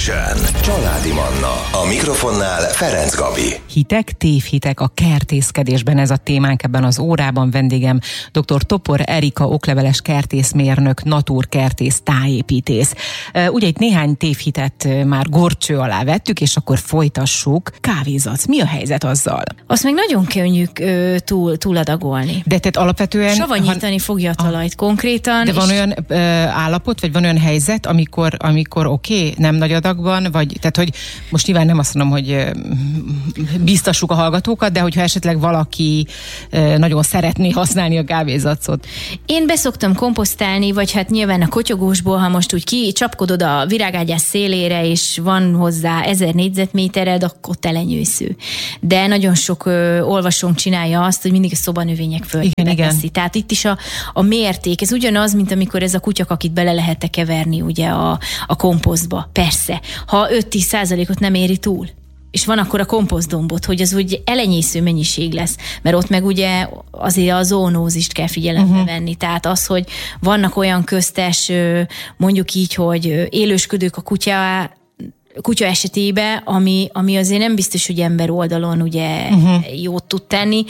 Connection. Családi Manna. A mikrofonnál Ferenc Gabi. Hitek, tévhitek a kertészkedésben, ez a témánk ebben az órában. Vendégem dr. Topor Erika, okleveles kertészmérnök, naturkertész, tájépítész. Ugye itt néhány tévhitet már górcső alá vettük, és akkor folytassuk. Kávézat, mi a helyzet azzal? Azt meg nagyon könnyű túladagolni. De tehát alapvetően... Savanyítani fogja a talajt konkrétan. De van olyan állapot, vagy van olyan helyzet, amikor oké, nem nagy adagban, vagy tehát, hogy most nyilván nem azt mondom, hogy biztassuk a hallgatókat, de hogyha esetleg valaki nagyon szeretné használni a kávézacot. Én beszoktam komposztálni, vagy hát nyilván a kotyogósból, ha most úgy kicsapkodod a virágágyás szélére, és van hozzá 1000 négyzetmétered, akkor telenyősző. De nagyon sok olvasónk csinálja azt, hogy mindig a szobanövények földbe teszi. Tehát itt is a mérték, ez ugyanaz, mint amikor ez a kutyakakit bele lehet keverni ugye a komposztba. Persze, ha 5-10%-ot nem éri túl, és van akkor a komposztdombot, hogy az úgy elenyésző mennyiség lesz, mert ott meg ugye azért a zoonózist kell figyelembe venni. Tehát az, hogy vannak olyan köztes, mondjuk így, hogy élősködők a kutya esetében, ami azért nem biztos, hogy ember oldalon ugye jót tud tenni.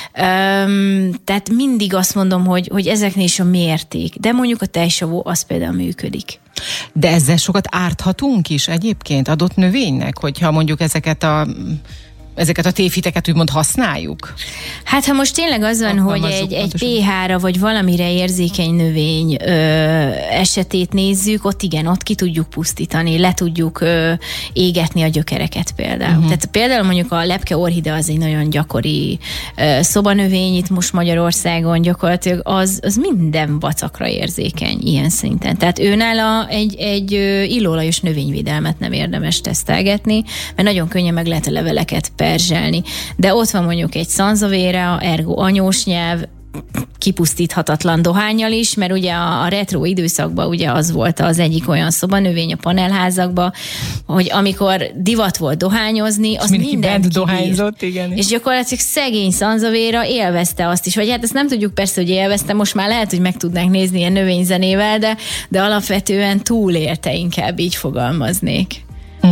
Tehát mindig azt mondom, hogy ezeknél is a mérték. De mondjuk a tejsavó az például működik. De ezzel sokat árthatunk is egyébként adott növénynek, hogyha mondjuk ezeket a tévhiteket úgymond használjuk? Hát ha most tényleg az van, hogy egy pH-ra vagy valamire érzékeny növény esetét nézzük, ott igen, ott ki tudjuk pusztítani, le tudjuk égetni a gyökereket például. Tehát például mondjuk a lepke orchidea az egy nagyon gyakori szobanövény itt most Magyarországon, gyakorlatilag az minden vacakra érzékeny ilyen szinten. Tehát őnála egy illóolajos növényvédelmet nem érdemes tesztelgetni, mert nagyon könnyen meg lehet a leveleket perzselni. De ott van mondjuk egy szanzavera, ergo anyósnyelv, kipusztíthatatlan dohánnyal is, mert ugye a retro időszakban ugye az volt az egyik olyan szobanövény a panelházakban, hogy amikor divat volt dohányozni, az mindenki dohányzott, igen. És gyakorlatilag szegény szanzavera élvezte azt is, vagy hát ezt nem tudjuk persze, hogy élvezte, most már lehet, hogy meg tudnánk nézni ilyen növényzenével, de alapvetően túlélte, inkább így fogalmaznék.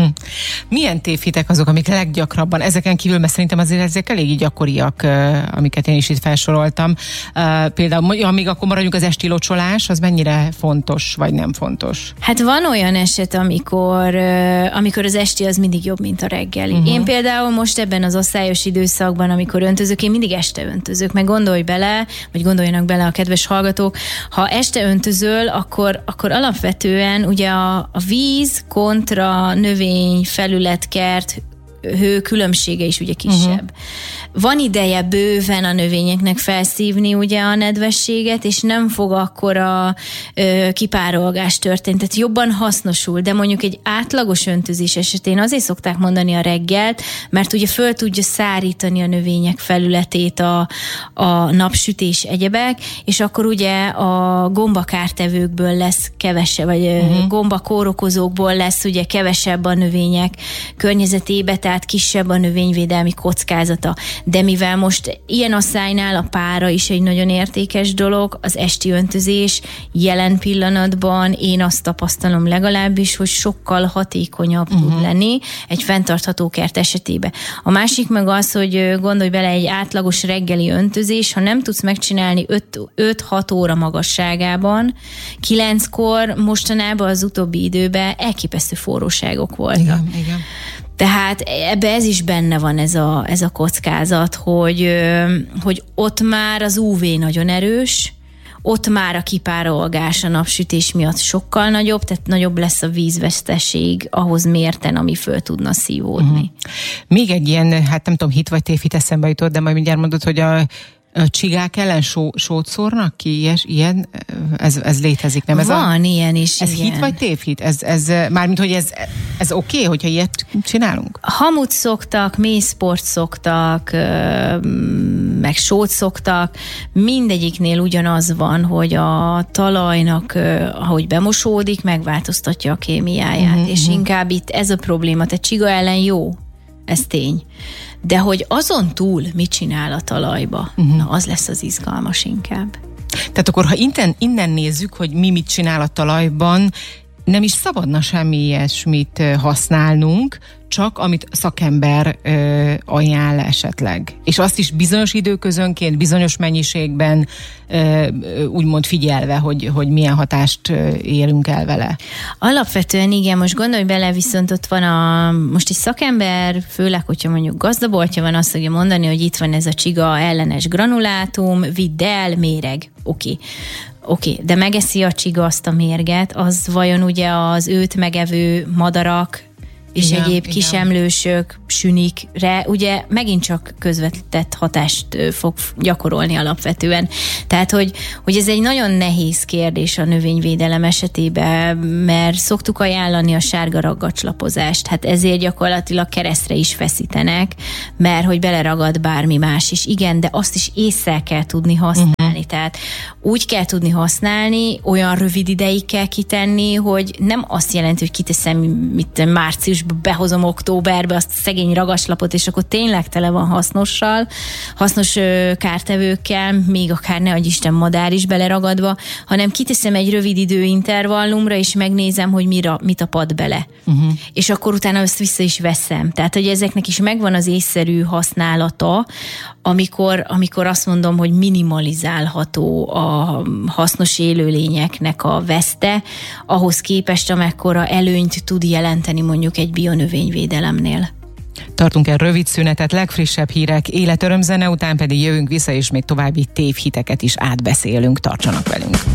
Milyen tévhitek azok, amik leggyakrabban, ezeken kívül, mert szerintem azért ezek eléggé gyakoriak, amiket én is itt felsoroltam. Például, amíg akkor maradjunk, az esti locsolás, az mennyire fontos, vagy nem fontos? Hát van olyan eset, amikor az esti az mindig jobb, mint a reggeli. Én például most ebben az osztályos időszakban, amikor öntözök, én mindig este öntözök, meg gondolj bele, vagy gondoljanak bele a kedves hallgatók, ha este öntözöl, akkor alapvetően ugye a víz kontra növény, felület, kert, hő különbsége is ugye kisebb. Van ideje bőven a növényeknek felszívni ugye a nedvességet, és nem fog akkora kipárolgás történni, tehát jobban hasznosul, de mondjuk egy átlagos öntözés esetén azért szokták mondani a reggelt, mert ugye föl tudja szárítani a növények felületét a napsütés egyebek, és akkor ugye a gombakártevőkből lesz kevesebb, vagy gombakórokozókból lesz ugye kevesebb a növények környezetébe, tehát kisebb a növényvédelmi kockázata. De mivel most ilyen asszálynál a pára is egy nagyon értékes dolog, az esti öntözés jelen pillanatban én azt tapasztalom legalábbis, hogy sokkal hatékonyabb tud lenni egy fenntartható kert esetében. A másik meg az, hogy gondolj bele, egy átlagos reggeli öntözés, ha nem tudsz megcsinálni 5-6 óra magasságában, 9-kor mostanában az utóbbi időben elképesztő forróságok voltak. Igen. Tehát ebbe ez is benne van ez a kockázat, hogy ott már az UV nagyon erős, ott már a kipárolgás a napsütés miatt sokkal nagyobb, tehát nagyobb lesz a vízveszteség ahhoz mérten, ami föl tudna szívódni. Még egy ilyen, hát nem tudom, hit vagy tévhit eszembe jutott, de majd mindjárt mondod, hogy a csigák ellen sót szórnak ki? Ilyen? Ez létezik, nem? Van ilyen is, ez igen. hit vagy tévhit? Mármint, hogy ez oké, hogyha ilyet csinálunk? Hamut szoktak, mészport szoktak, meg sót szoktak. Mindegyiknél ugyanaz van, hogy a talajnak, ahogy bemosódik, megváltoztatja a kémiáját. És inkább itt ez a probléma. Tehát csiga ellen jó, ez tény. De hogy azon túl mit csinál a talajba, na az lesz az izgalmas inkább. Tehát akkor, ha innen nézzük, hogy mi mit csinál a talajban, nem is szabadna semmi ilyesmit használnunk, csak amit szakember ajánl esetleg. És azt is bizonyos időközönként, bizonyos mennyiségben úgymond figyelve, hogy milyen hatást érünk el vele. Alapvetően igen, most gondolj bele, viszont ott van most egy szakember, főleg, hogyha mondjuk gazdaboltja van, azt fogja mondani, hogy itt van ez a csiga ellenes granulátum, vidd el, méreg. Oké, de megeszi a csiga azt a mérget, az vajon ugye az őt megevő madarak, és igen, egyéb kisemlősök, sünikre, ugye megint csak közvetett hatást fog gyakorolni alapvetően. Tehát, hogy ez egy nagyon nehéz kérdés a növényvédelem esetében, mert szoktuk ajánlani a sárga raggacslapozást, hát ezért gyakorlatilag keresztre is feszítenek, mert hogy beleragad bármi más is. Igen, de azt is észre kell tudni használni, tehát úgy kell tudni használni, olyan rövid ideig kell kitenni, hogy nem azt jelenti, hogy kiteszem március behozom októberbe azt a szegény ragaslapot, és akkor tényleg tele van hasznos kártevőkkel, még akár ne adj Isten madár is beleragadva, hanem kiteszem egy rövid időintervallumra, és megnézem, hogy mit apad bele. És akkor utána ezt vissza is veszem. Tehát, hogy ezeknek is megvan az észszerű használata, amikor azt mondom, hogy minimalizálható a hasznos élőlényeknek a veszte, ahhoz képest, amekkora előnyt tud jelenteni mondjuk egy bionövényvédelemnél. Tartunk el rövid szünetet, legfrissebb hírek, életörömzene, után pedig jövünk vissza, és még további tévhiteket is átbeszélünk. Tartsanak velünk!